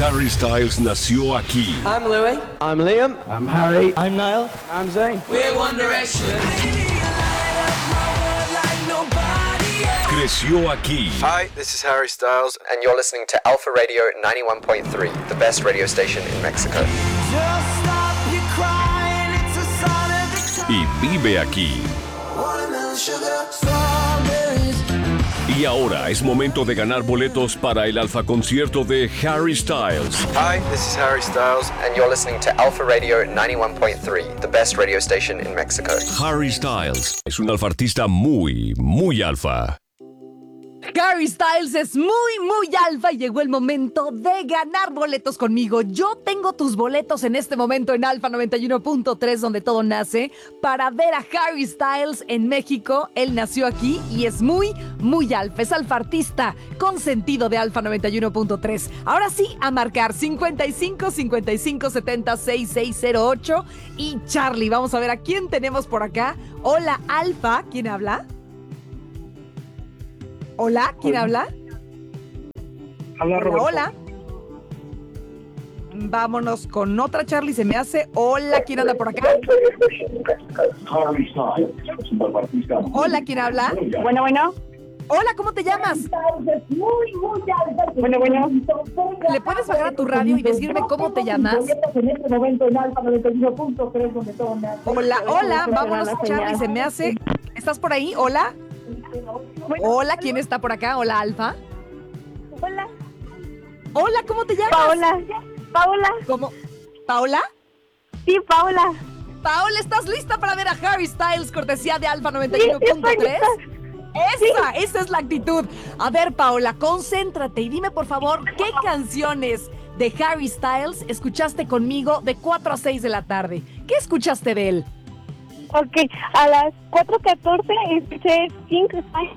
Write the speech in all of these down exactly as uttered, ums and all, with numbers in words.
Harry Styles nació aquí. I'm Louis. I'm Liam. I'm Harry. I'm Niall. I'm Zayn. We're One Direction. Creció aquí. Hi, this is Harry Styles, and you're listening to Alpha Radio ninety-one point three, the best radio station in Mexico. Y vive aquí. Y ahora es momento de ganar boletos para el Alfa Concierto de Harry Styles. Hi, this is Harry Styles, and you're listening to Alpha Radio ninety-one point three, the best radio station in Mexico. Harry Styles es un alfartista muy, muy alfa. Harry Styles es muy, muy alfa y llegó el momento de ganar boletos conmigo. Yo tengo tus boletos en este momento en Alfa noventa y uno punto tres, donde todo nace, para ver a Harry Styles en México. Él nació aquí y es muy, muy alfa. Es alfartista consentido de Alfa noventa y uno punto tres. Ahora sí, a marcar cincuenta y cinco, cincuenta y cinco, setenta, sesenta y seis cero ocho. Y Charlie, vamos a ver a quién tenemos por acá. Hola, Alfa. ¿Quién habla? Hola, ¿quién habla? Habla Hola, Roberto. hola. Vámonos con otra, Charlie, se me hace. Hola, ¿quién anda por acá? Hola, ¿quién habla? Bueno, bueno. Hola, ¿cómo te llamas? Bueno, bueno. ¿Le puedes bajar a tu radio y decirme cómo te llamas? Hola, hola, vámonos, Charlie, se me hace. ¿Estás por ahí? Hola. Hola, ¿quién está por acá? Hola, Alfa. Hola. Hola, ¿cómo te llamas? Paola. Paola. ¿Cómo? ¿Paola? Sí, Paola. Paola, ¿estás lista para ver a Harry Styles, cortesía de Alfa noventa y Sí, uno punto tres? estoy lista. Esa, esa es la actitud. A ver, Paola, concéntrate y dime, por favor, ¿qué canciones de Harry Styles escuchaste conmigo de cuatro a seis de la tarde? ¿Qué escuchaste de él? Ok, a las cuatro catorce escuché Pink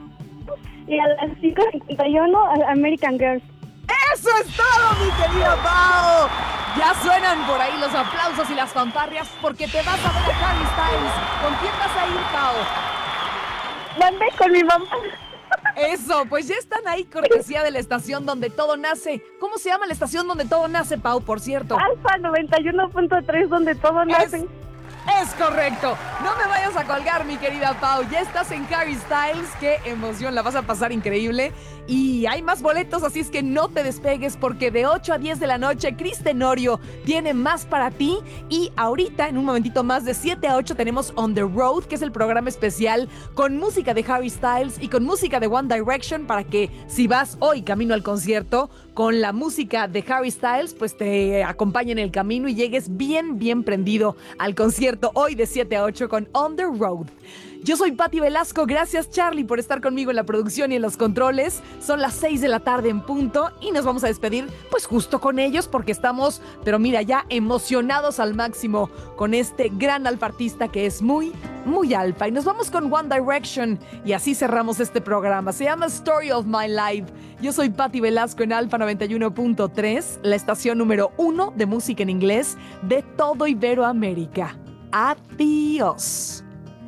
y a las cinco cincuenta y uno American Girls. ¡Eso es todo, mi querida Pao! Ya suenan por ahí los aplausos y las fanfarrias porque te vas a ver a Harry Styles. ¿Con quién vas a ir, Pao? Mande con mi mamá. Eso, pues ya están ahí, cortesía de la estación donde todo nace. ¿Cómo se llama la estación donde todo nace, Pau, por cierto? Alfa noventa y uno punto tres, donde todo nace. Es, es correcto. No me vayas a colgar, mi querida Pau. Ya estás en Harry Styles. Qué emoción, la vas a pasar increíble. Y hay más boletos, así es que no te despegues porque de ocho a diez de la noche, Cris Tenorio tiene más para ti. Y ahorita, en un momentito más, de siete a ocho, tenemos On The Road, que es el programa especial con música de Harry Styles y con música de One Direction, para que si vas hoy camino al concierto con la música de Harry Styles, pues te acompañe en el camino y llegues bien, bien prendido al concierto hoy de siete a ocho con On The Road. Yo soy Pati Velasco, gracias Charlie por estar conmigo en la producción y en los controles. Son las seis de la tarde en punto y nos vamos a despedir pues justo con ellos porque estamos, pero mira, ya emocionados al máximo con este gran alfartista que es muy, muy alfa. Y nos vamos con One Direction y así cerramos este programa. Se llama Story of My Life. Yo soy Pati Velasco en Alfa noventa y uno punto tres, la estación número uno de música en inglés de todo Iberoamérica. Adiós.